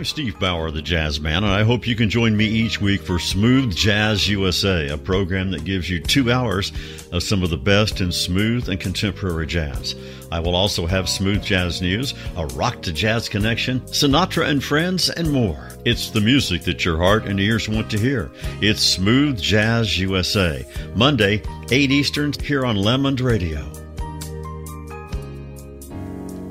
I'm Steve Bauer, the Jazz Man, and I hope you can join me each week for Smooth Jazz USA, a program that gives you 2 hours of some of the best in smooth and contemporary jazz. I will also have smooth jazz news, a rock to jazz connection, Sinatra and friends, and more. It's the music that your heart and ears want to hear. It's Smooth Jazz USA, Monday, 8 Eastern, here on Lemon Radio.